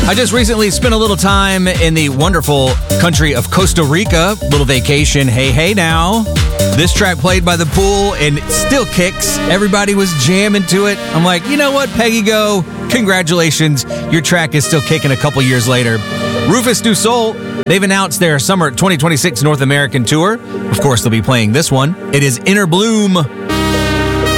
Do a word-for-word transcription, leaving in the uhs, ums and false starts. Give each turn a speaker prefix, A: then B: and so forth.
A: I just recently spent a little time in the wonderful country of Costa Rica. Little vacation. Hey, hey now. This track played by the pool and it still kicks. Everybody was jamming to it. I'm like, you know what, Peggy Go? Congratulations. Your track is still kicking a couple years later. Rufus Du Sol, they've announced their summer twenty twenty-six North American tour. Of course, they'll be playing this one. It is Inner Bloom.